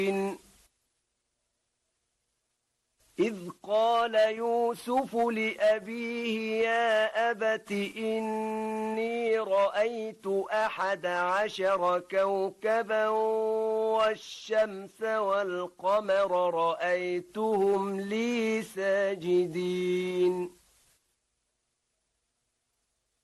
إذ قال يوسف لأبيه يا أبت إني رأيت 11 كوكبا والشمس والقمر رأيتهم لي ساجدين